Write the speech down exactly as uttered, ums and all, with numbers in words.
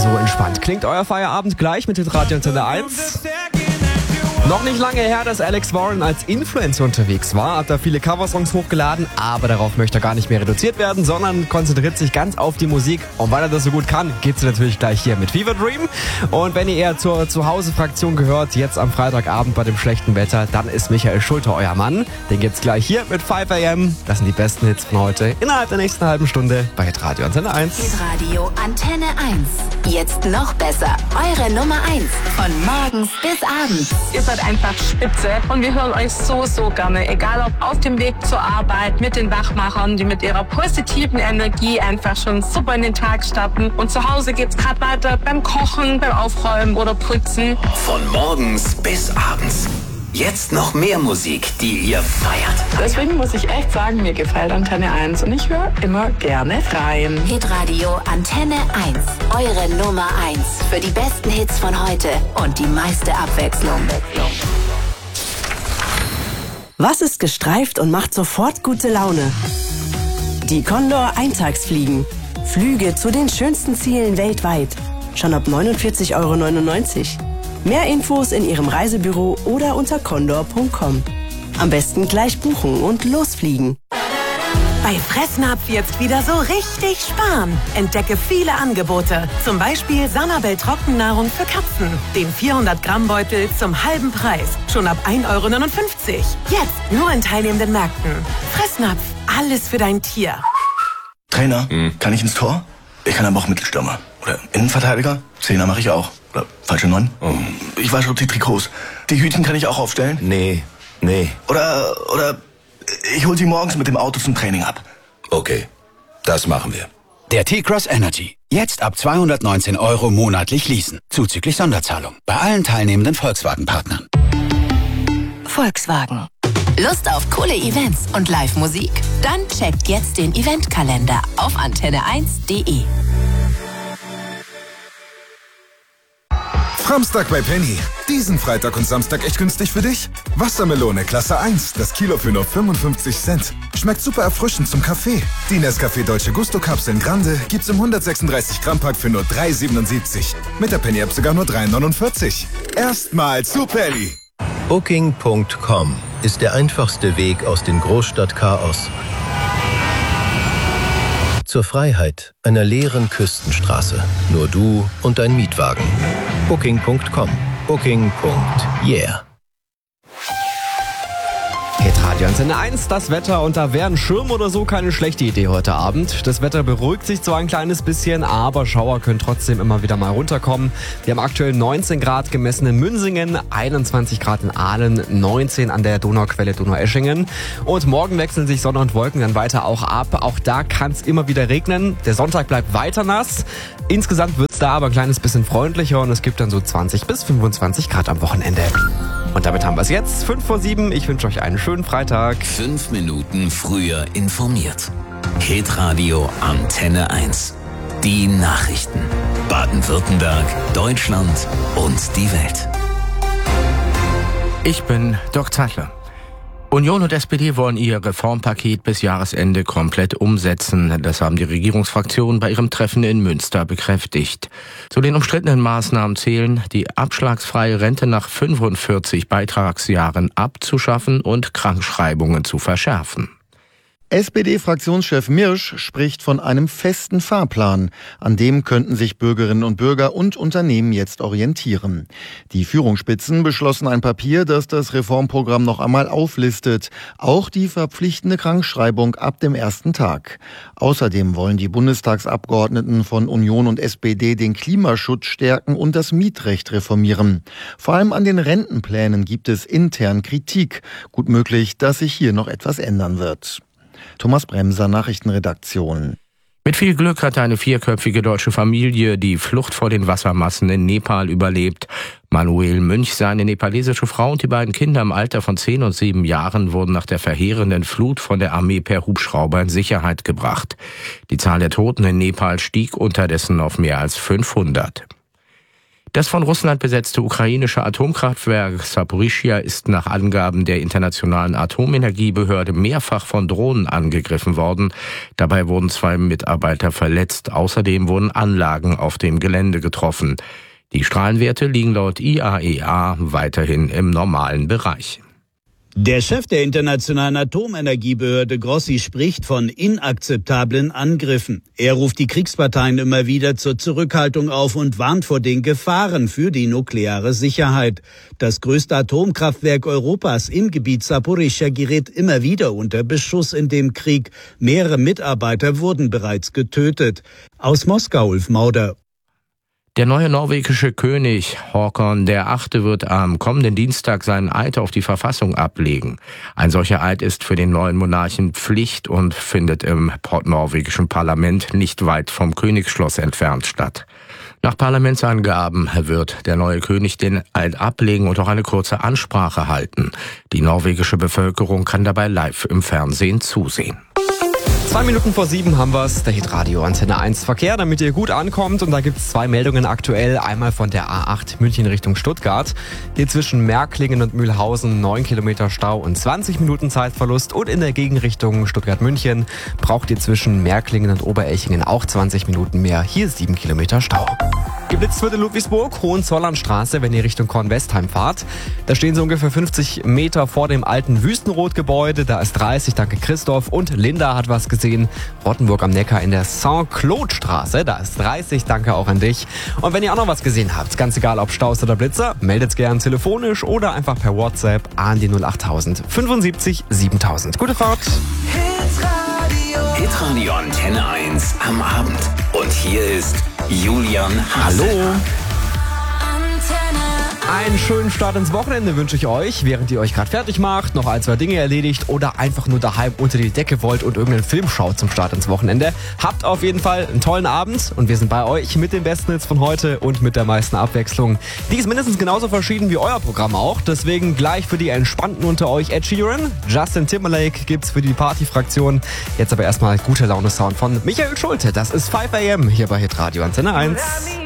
so entspannt. Klingt euer Feierabend gleich mit Hitradio Antenne eins? Noch nicht lange her, dass Alex Warren als Influencer unterwegs war, hat da viele Coversongs hochgeladen, aber darauf möchte er gar nicht mehr reduziert werden, sondern konzentriert sich ganz auf die Musik. Und weil er das so gut kann, geht's natürlich gleich hier mit Fever Dream. Und wenn ihr eher zur Zuhause-Fraktion gehört, jetzt am Freitagabend bei dem schlechten Wetter, dann ist Michael Schulte euer Mann. Den gibt's gleich hier mit fünf a m. Das sind die besten Hits von heute innerhalb der nächsten halben Stunde bei Hitradio Antenne eins. Hitradio Antenne eins. Jetzt noch besser. Eure Nummer eins. Von morgens bis abends. Ihr seid einfach spitze und wir hören euch so, so gerne. Egal ob auf dem Weg zur Arbeit, mit den Wachmachern, die mit ihrer positiven Energie einfach schon super in den Tag starten. Und zu Hause geht's gerade weiter beim Kochen, beim Aufräumen oder Putzen. Von morgens bis abends. Jetzt noch mehr Musik, die ihr feiert. Deswegen muss ich echt sagen, mir gefällt Antenne eins und ich höre immer gerne rein. Hitradio Antenne eins. Eure Nummer eins. Für die besten Hits von heute und die meiste Abwechslung. Was ist gestreift und macht sofort gute Laune? Die Condor Eintagsfliegen. Flüge zu den schönsten Zielen weltweit. Schon ab neunundvierzig Euro neunundneunzig. Mehr Infos in Ihrem Reisebüro oder unter condor punkt com. Am besten gleich buchen und losfliegen. Bei Fressnapf jetzt wieder so richtig sparen. Entdecke viele Angebote. Zum Beispiel Sanabel Trockennahrung für Katzen. Den vierhundert Gramm Beutel zum halben Preis. Schon ab ein Euro neunundfünfzig. Jetzt nur in teilnehmenden Märkten. Fressnapf. Alles für dein Tier. Trainer, hm. kann ich ins Tor? Ich kann aber auch Mittelstürmer. Oder Innenverteidiger? Zehner mache ich auch. Oder falsche Neun? Oh. Ich wasche die Trikots. Die Hütchen kann ich auch aufstellen? Nee, nee. Oder, oder ich hol sie morgens mit dem Auto zum Training ab. Okay, das machen wir. Der T-Cross Energy. Jetzt ab zweihundertneunzehn Euro monatlich leasen. Zuzüglich Sonderzahlung. Bei allen teilnehmenden Volkswagen-Partnern. Volkswagen. Lust auf coole Events und Live-Musik? Dann checkt jetzt den Eventkalender auf antenne eins punkt de. Samstag bei Penny. Diesen Freitag und Samstag echt günstig für dich? Wassermelone Klasse eins, das Kilo für nur fünfundfünfzig Cent. Schmeckt super erfrischend zum Kaffee. Die Nescafé Dolce Gusto Kapseln Grande gibt's im hundertsechsunddreißig Gramm Pack für nur drei siebenundsiebzig. Mit der Penny App sogar nur drei neunundvierzig. Erstmal zu Penny. Booking Punkt com ist der einfachste Weg aus dem Großstadtchaos zur Freiheit einer leeren Küstenstraße. Nur du und dein Mietwagen. Booking Punkt com. Booking. Yeah. Hitradio Antenne eins, das Wetter, und da wäre ein Schirm oder so keine schlechte Idee heute Abend. Das Wetter beruhigt sich zwar ein kleines bisschen, aber Schauer können trotzdem immer wieder mal runterkommen. Wir haben aktuell neunzehn Grad gemessen in Münsingen, einundzwanzig Grad in Aalen, neunzehn an der Donauquelle Donaueschingen. Und morgen wechseln sich Sonne und Wolken dann weiter auch ab. Auch da kann es immer wieder regnen. Der Sonntag bleibt weiter nass. Insgesamt wird es da aber ein kleines bisschen freundlicher und es gibt dann so zwanzig bis fünfundzwanzig Grad am Wochenende. Und damit haben wir es jetzt. fünf vor sieben. Ich wünsche euch einen schönen Freitag. Fünf Minuten früher informiert. Hitradio Antenne eins. Die Nachrichten. Baden-Württemberg, Deutschland und die Welt. Ich bin Dirk Zeitler. Union und S P D wollen ihr Reformpaket bis Jahresende komplett umsetzen. Das haben die Regierungsfraktionen bei ihrem Treffen in Münster bekräftigt. Zu den umstrittenen Maßnahmen zählen, die abschlagsfreie Rente nach fünfundvierzig Beitragsjahren abzuschaffen und Krankschreibungen zu verschärfen. S P D-Fraktionschef Mirsch spricht von einem festen Fahrplan. An dem könnten sich Bürgerinnen und Bürger und Unternehmen jetzt orientieren. Die Führungsspitzen beschlossen ein Papier, das das Reformprogramm noch einmal auflistet. Auch die verpflichtende Krankschreibung ab dem ersten Tag. Außerdem wollen die Bundestagsabgeordneten von Union und S P D den Klimaschutz stärken und das Mietrecht reformieren. Vor allem an den Rentenplänen gibt es intern Kritik. Gut möglich, dass sich hier noch etwas ändern wird. Thomas Bremser, Nachrichtenredaktion. Mit viel Glück hat eine vierköpfige deutsche Familie die Flucht vor den Wassermassen in Nepal überlebt. Manuel Münch, seine nepalesische Frau und die beiden Kinder im Alter von zehn und sieben Jahren wurden nach der verheerenden Flut von der Armee per Hubschrauber in Sicherheit gebracht. Die Zahl der Toten in Nepal stieg unterdessen auf mehr als fünfhundert. Das von Russland besetzte ukrainische Atomkraftwerk Saporischschja ist nach Angaben der Internationalen Atomenergiebehörde mehrfach von Drohnen angegriffen worden. Dabei wurden zwei Mitarbeiter verletzt. Außerdem wurden Anlagen auf dem Gelände getroffen. Die Strahlenwerte liegen laut I A E A weiterhin im normalen Bereich. Der Chef der Internationalen Atomenergiebehörde Grossi spricht von inakzeptablen Angriffen. Er ruft die Kriegsparteien immer wieder zur Zurückhaltung auf und warnt vor den Gefahren für die nukleare Sicherheit. Das größte Atomkraftwerk Europas im Gebiet Saporischschja gerät immer wieder unter Beschuss in dem Krieg. Mehrere Mitarbeiter wurden bereits getötet. Aus Moskau, Ulf Mauder. Der neue norwegische König Håkon der Achte wird am kommenden Dienstag seinen Eid auf die Verfassung ablegen. Ein solcher Eid ist für den neuen Monarchen Pflicht und findet im norwegischen Parlament nicht weit vom Königsschloss entfernt statt. Nach Parlamentsangaben wird der neue König den Eid ablegen und auch eine kurze Ansprache halten. Die norwegische Bevölkerung kann dabei live im Fernsehen zusehen. Zwei Minuten vor sieben haben wir's, der Hitradio Antenne eins Verkehr, damit ihr gut ankommt. Und da gibt's zwei Meldungen aktuell. Einmal von der A acht München Richtung Stuttgart. Hier zwischen Märklingen und Mühlhausen neun Kilometer Stau und zwanzig Minuten Zeitverlust. Und in der Gegenrichtung Stuttgart-München braucht ihr zwischen Märklingen und Oberelchingen auch zwanzig Minuten mehr. Hier sieben Kilometer Stau. Geblitzt wird in Ludwigsburg, Hohenzollernstraße, wenn ihr Richtung Kornwestheim fahrt. Da stehen sie ungefähr fünfzig Meter vor dem alten Wüstenrot-Gebäude. Da ist dreißig, danke Christoph. Und Linda hat was gesehen. Rottenburg am Neckar in der Saint-Claude-Straße. Da ist dreißig, danke auch an dich. Und wenn ihr auch noch was gesehen habt, ganz egal ob Staus oder Blitzer, meldet's gern telefonisch oder einfach per WhatsApp an die null achttausend fünfundsiebzig siebentausend. Gute Fahrt! Hitradio Antenne eins am Abend. Und hier ist Julian Hase. Hallo! Einen schönen Start ins Wochenende wünsche ich euch, während ihr euch gerade fertig macht, noch ein, zwei Dinge erledigt oder einfach nur daheim unter die Decke wollt und irgendeinen Film schaut zum Start ins Wochenende. Habt auf jeden Fall einen tollen Abend und wir sind bei euch mit den besten Hits von heute und mit der meisten Abwechslung. Die ist mindestens genauso verschieden wie euer Programm auch, deswegen gleich für die Entspannten unter euch Ed Sheeran, Justin Timberlake gibt's für die Partyfraktion. Jetzt aber erstmal guter Laune-Sound von Michael Schulte. Das ist five a m hier bei Hitradio Antenne eins.